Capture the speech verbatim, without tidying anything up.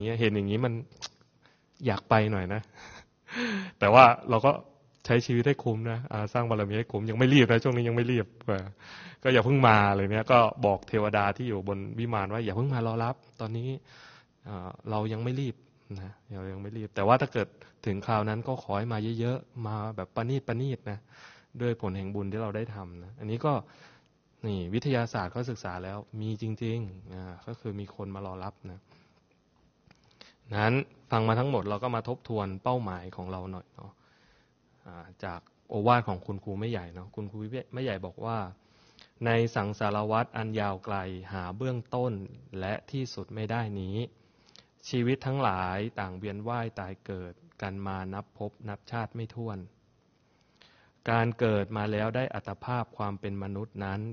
นี้เห็นอย่างนี้มันอยากไปหน่อยนะแต่ว่าเราก็ใช้ชีวิตให้คุ้มนะสร้างบารมีให้คุ้มยังไม่รีบนะช่วงนี้ยังไม่รีบก็อย่าเพิ่งมาเลยเนี่ยก็บอกเทวดาที่อยู่บนวิมานว่าอย่าเพิ่งมารอรับตอนนี้เรายังไม่รีบนะเรายังไม่รีบแต่ว่าถ้าเกิดถึงคราวนั้นก็ขอให้มาเยอะๆมาแบบประณีตประณีตนะด้วยผลแห่งบุญที่เราได้ทำนะอันนี้ก็นี่วิทยาศาสตร์ก็ศึกษาแล้วมีจริงๆอ่าก็คือมีคนมารอรับนะนั้นฟังมาทั้งหมดเราก็มาทบทวนเป้าหมายของเราหน่อยเนาะจากโอวาทของคุณครูไม่ใหญ่เนาะคุณครูไม่ใหญ่บอกว่าในสังสารวัฏอันยาวไกลหาเบื้องต้นและที่สุดไม่ได้นี้ชีวิตทั้งหลายต่างเวียนว่ายตายเกิดกันมานับพบนับชาติไม่ถ้วนการเกิดมาแล้วได้อัตภาพความเป็นมนุษย์นั้น